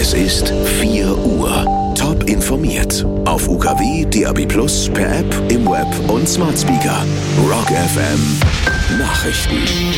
Es ist 4 Uhr. Top informiert. Auf UKW, DAB+, per App, im Web und Smart Speaker. Rock FM. Nachrichten.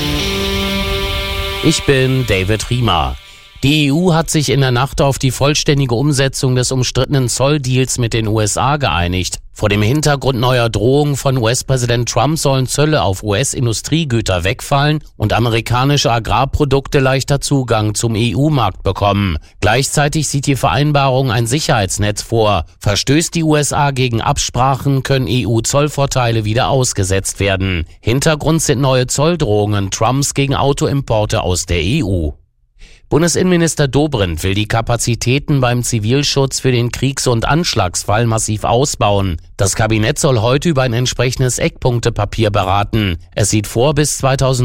Ich bin David Riemer. Die EU hat sich in der Nacht auf die vollständige Umsetzung des umstrittenen Zolldeals mit den USA geeinigt. Vor dem Hintergrund neuer Drohungen von US-Präsident Trump sollen Zölle auf US-Industriegüter wegfallen und amerikanische Agrarprodukte leichter Zugang zum EU-Markt bekommen. Gleichzeitig sieht die Vereinbarung ein Sicherheitsnetz vor. Verstößt die USA gegen Absprachen, können EU-Zollvorteile wieder ausgesetzt werden. Hintergrund sind neue Zolldrohungen Trumps gegen Autoimporte aus der EU. Bundesinnenminister Dobrindt will die Kapazitäten beim Zivilschutz für den Kriegs- und Anschlagsfall massiv ausbauen. Das Kabinett soll heute über ein entsprechendes Eckpunktepapier beraten. Es sieht vor, bis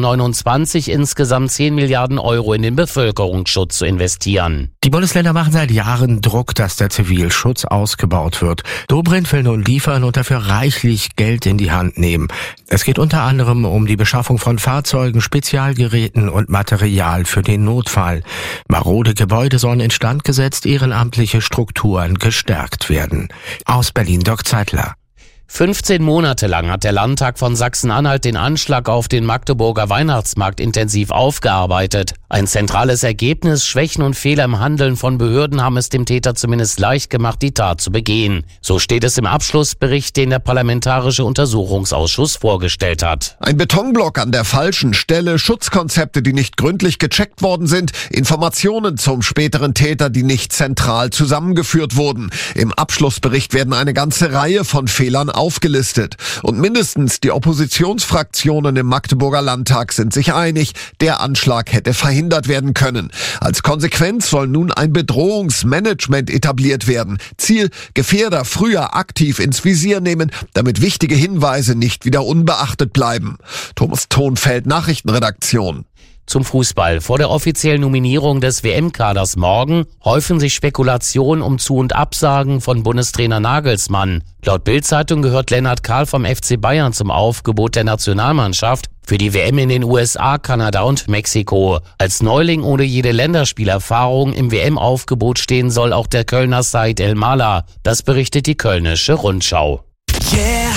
2029 insgesamt 10 Milliarden Euro in den Bevölkerungsschutz zu investieren. Die Bundesländer machen seit Jahren Druck, dass der Zivilschutz ausgebaut wird. Dobrindt will nun liefern und dafür reichlich Geld in die Hand nehmen. Es geht unter anderem um die Beschaffung von Fahrzeugen, Spezialgeräten und Material für den Notfall. Marode Gebäude sollen instand gesetzt, ehrenamtliche Strukturen gestärkt werden. Aus Berlin Dirk Zeitler. 15 Monate lang hat der Landtag von Sachsen-Anhalt den Anschlag auf den Magdeburger Weihnachtsmarkt intensiv aufgearbeitet. Ein zentrales Ergebnis: Schwächen und Fehler im Handeln von Behörden haben es dem Täter zumindest leicht gemacht, die Tat zu begehen. So steht es im Abschlussbericht, den der Parlamentarische Untersuchungsausschuss vorgestellt hat. Ein Betonblock an der falschen Stelle, Schutzkonzepte, die nicht gründlich gecheckt worden sind, Informationen zum späteren Täter, die nicht zentral zusammengeführt wurden. Im Abschlussbericht werden eine ganze Reihe von Fehlern aufgelistet. Und mindestens die Oppositionsfraktionen im Magdeburger Landtag sind sich einig, der Anschlag hätte verhindert werden können. Als Konsequenz soll nun ein Bedrohungsmanagement etabliert werden. Ziel: Gefährder früher aktiv ins Visier nehmen, damit wichtige Hinweise nicht wieder unbeachtet bleiben. Thomas Thonfeld, Nachrichtenredaktion. Zum Fußball. Vor der offiziellen Nominierung des WM-Kaders morgen häufen sich Spekulationen um Zu- und Absagen von Bundestrainer Nagelsmann. Laut Bild-Zeitung gehört Lennart Kahl vom FC Bayern zum Aufgebot der Nationalmannschaft für die WM in den USA, Kanada und Mexiko. Als Neuling ohne jede Länderspielerfahrung im WM-Aufgebot stehen soll auch der Kölner Said El-Mala. Das berichtet die Kölnische Rundschau. Yeah.